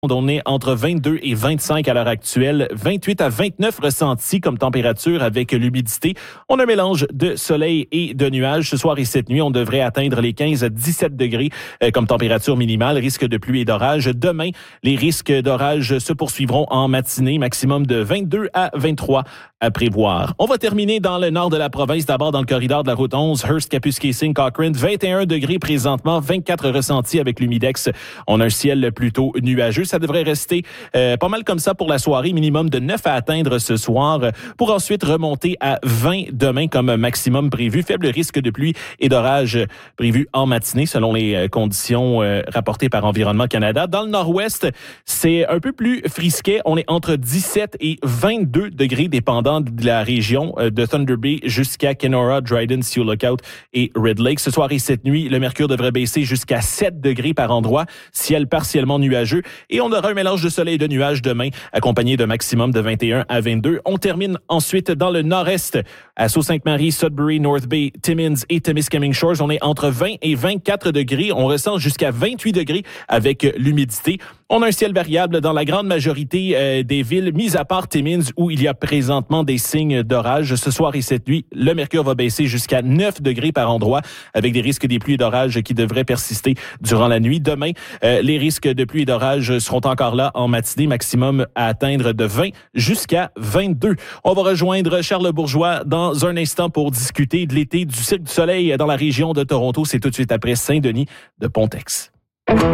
On est entre 22 et 25 à l'heure actuelle, 28 à 29 ressentis comme température avec l'humidité. On a un mélange de soleil et de nuages. Ce soir et cette nuit, on devrait atteindre les 15 à 17 degrés comme température minimale. Risque de pluie et d'orage. Demain, les risques d'orage se poursuivront en matinée, maximum de 22 à 23 à prévoir. On va terminer dans le nord de la province, d'abord dans le corridor de la route 11, Hearst, Kapuskasing, Cochrane, 21 degrés présentement, 24 ressentis avec l'humidex. On a un ciel plutôt nuageux. Ça devrait rester pas mal comme ça pour la soirée, minimum de 9 à atteindre ce soir, pour ensuite remonter à 20 demain comme maximum prévu. Faible risque de pluie et d'orage prévu en matinée selon les conditions rapportées par Environnement Canada. Dans le nord-ouest, c'est un peu plus frisquet. On est entre 17 et 22 degrés dépendant de la région de Thunder Bay jusqu'à Kenora, Dryden, Sioux Lookout et Red Lake. Ce soir et cette nuit, le mercure devrait baisser jusqu'à 7 degrés par endroit, ciel partiellement nuageux, et on aura un mélange de soleil et de nuages demain, accompagné d'un maximum de 21 à 22. On termine ensuite dans le nord-est, à Sault-Sainte-Marie, Sudbury, North Bay, Timmins et Temiskaming Shores. On est entre 20 et 24 degrés. On ressent jusqu'à 28 degrés avec l'humidité. On a un ciel variable dans la grande majorité des villes, mis à part Timmins, où il y a présentement des signes d'orage. Ce soir et cette nuit, le mercure va baisser jusqu'à 9 degrés par endroit, avec des risques des pluies et d'orage qui devraient persister durant la nuit. Demain, les risques de pluie et d'orage seront encore là en matinée, maximum à atteindre de 20 jusqu'à 22. On va rejoindre Charles Bourgeois dans un instant pour discuter de l'été du Cirque du Soleil dans la région de Toronto. C'est tout de suite après Saint-Denis de Pontex.